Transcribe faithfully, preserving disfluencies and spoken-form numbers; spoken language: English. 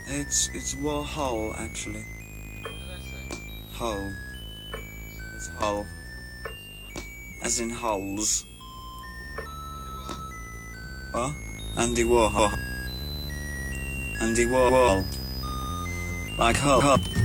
It's it's Warhol actually. Hole. It's hole. As in holes. What? Andy Warhol. Andy Warhol. Like hole.